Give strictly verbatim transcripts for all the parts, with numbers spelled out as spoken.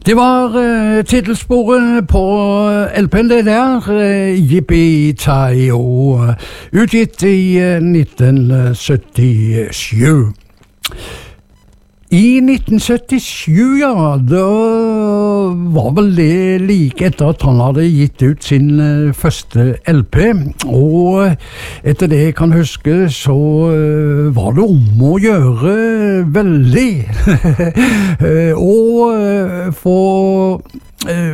Det var uh, titelsporet på L P-en det der, uh, Yippee-Tayo, uh, utgitt i uh, nitten syttisju. I nitten syttisju, ja, da var vel det like etter at han hadde gitt ut sin uh, første L P, og etter det jeg kan huske, så uh, var det om å gjøre veldig, uh, og uh, få Uh,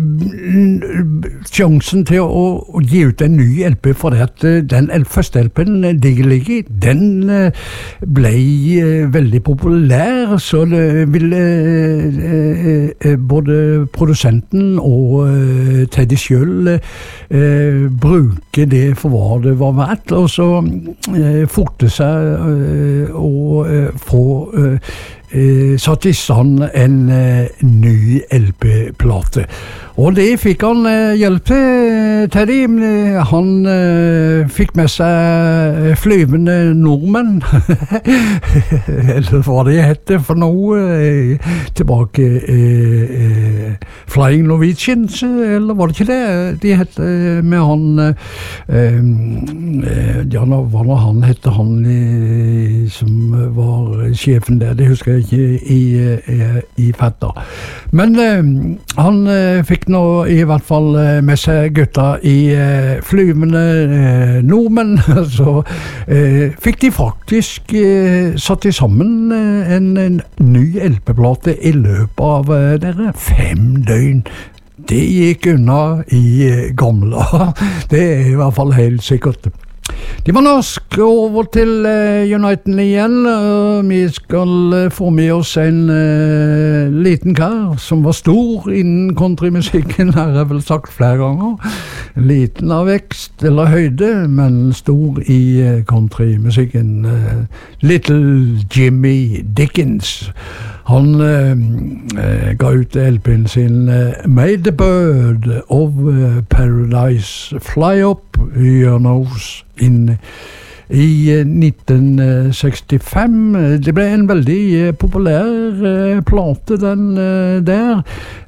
sjansen til å, å gi ut en ny L P, for det at uh, den første L P-en Diggy den uh, ble uh, veldig populær, så det ville uh, uh, både produsenten og uh, Teddy selv uh, bruke det for hva det var verdt, og så uh, forte seg uh, å uh, få uh, Uh, satt i stand en uh, ny L P-plate. Og det fikk han uh, hjelp til, Teddy. Han uh, fikk med seg flyvende nordmenn, eller hva det heter for noe, uh, tilbake uh, uh, Flying Norwegians, eller var det ikke det? De heter med han, uh, uh, ja, hva var han hette, han uh, som var sjefen der, det husker jeg ikke i, i, i fetta. Men uh, han uh, fikk nå i hvert fall uh, med seg gutta i uh, flyvende uh, nordmenn, så uh, fikk de faktisk uh, satt i sammen uh, en, en ny L P-plate i løpet av uh, dere fem døgn. Det gikk unna i uh, gamle. Det er i hvert fall helt sikkert. De var norsk, over til uh, Uniten igjen, og uh, vi skal uh, få med oss en uh, liten kar som var stor innen countrymusikken, her har jeg vel sagt flere ganger. Liten av vekst eller høyde, men stor i uh, countrymusikken. Uh, Little Jimmy Dickens. Han uh, uh, ga ut L P-en sin uh, May the Bird of uh, Paradise Fly Up Your Nose in i nitten sekstifem. Det ble en veldig uh, populær uh, plate, den uh, der.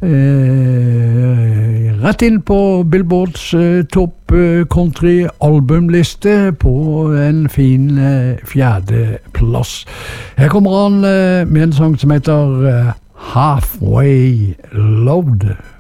Uh, rett inn på Billboards uh, topp uh, country albumliste på en fin uh, fjerde plass. Her kommer han uh, med en sang som heter uh, Halfway Load.